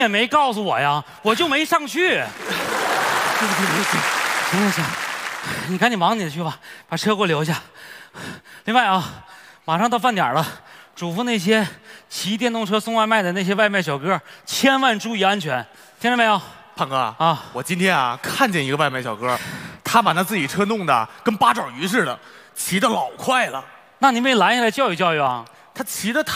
也没告诉我呀，我就没上去。行，你赶紧忙你的去吧，把车给我留下。另外啊，马上到饭点了，嘱咐那些骑电动车送外卖的那些外卖小哥，千万注意安全，听着没有？ 胖哥啊， 我今天啊看见一个外卖小哥，他把他自己车弄得跟八爪鱼似的，骑得老快了。 那你没拦下来教育教育啊？ 他骑得太